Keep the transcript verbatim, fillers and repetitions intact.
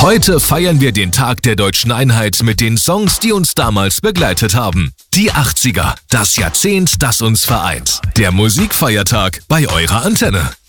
Heute feiern wir den Tag der deutschen Einheit mit den Songs, die uns damals begleitet haben. Die achtziger, das Jahrzehnt, das uns vereint. Der Musikfeiertag bei eurer Antenne.